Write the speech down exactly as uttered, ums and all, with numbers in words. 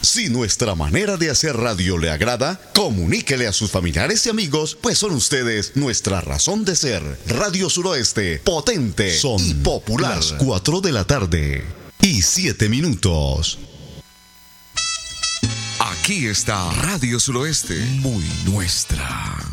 Si nuestra manera de hacer radio le agrada, comuníquele a sus familiares y amigos, pues son ustedes nuestra razón de ser. Radio Suroeste, potente son y popular. Las cuatro de la tarde y siete minutos. Aquí está Radio Suroeste, muy nuestra.